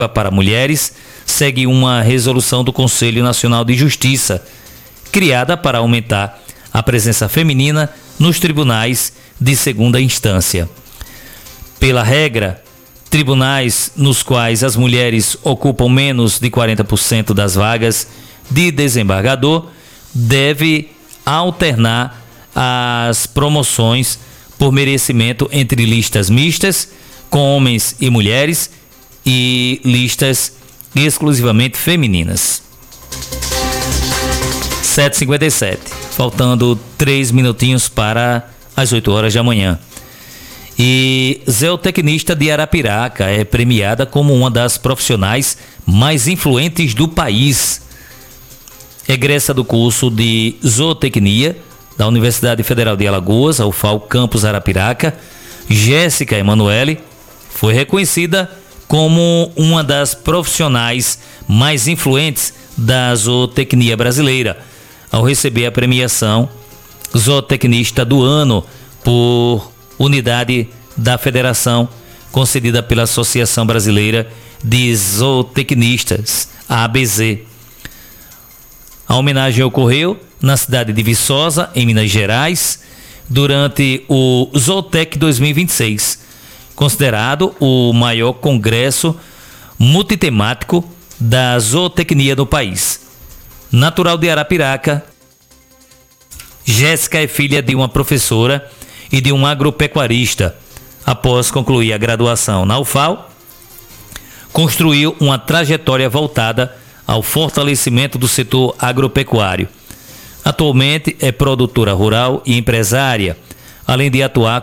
para mulheres segue uma resolução do Conselho Nacional de Justiça, criada para aumentar a presença feminina nos tribunais de segunda instância. Pela regra, tribunais nos quais as mulheres ocupam menos de 40% das vagas de desembargador deve alternar as promoções por merecimento entre listas mistas, com homens e mulheres, e listas exclusivamente femininas. 7h57, faltando 3 minutinhos para as 8 horas da manhã. E zootecnista de Arapiraca é premiada como uma das profissionais mais influentes do país. Egressa do curso de zootecnia da Universidade Federal de Alagoas, a UFAL Campus Arapiraca, Jéssica Emanuele foi reconhecida como uma das profissionais mais influentes da zootecnia brasileira, ao receber a premiação Zootecnista do Ano por unidade da Federação, concedida pela Associação Brasileira de Zootecnistas, a ABZ. A homenagem ocorreu na cidade de Viçosa, em Minas Gerais, durante o Zootec 2026, considerado o maior congresso multitemático da zootecnia no país. Natural de Arapiraca, Jéssica é filha de uma professora e de um agropecuarista. Após concluir a graduação na UFAL, construiu uma trajetória voltada ao fortalecimento do setor agropecuário. Atualmente é produtora rural e empresária, além de atuar